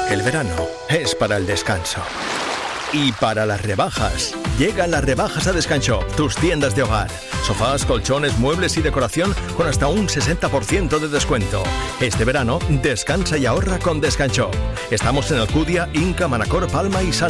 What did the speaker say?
El verano es para el descanso. Y para las rebajas. Llegan las rebajas a Descanshop, tus tiendas de hogar. Sofás, colchones, muebles y decoración con hasta un 60% de descuento. Este verano, descansa y ahorra con Descanshop. Estamos en Alcudia, Inca, Manacor, Palma y San